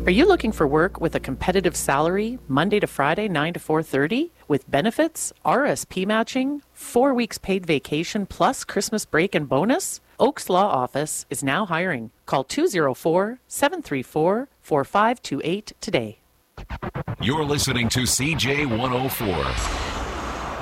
Are you looking for work with a competitive salary, Monday to Friday, 9 to 4:30, with benefits, RSP matching, 4 weeks paid vacation, plus Christmas break and bonus? Oaks Law Office is now hiring. Call 204-734-4528 today. You're listening to CJ 104.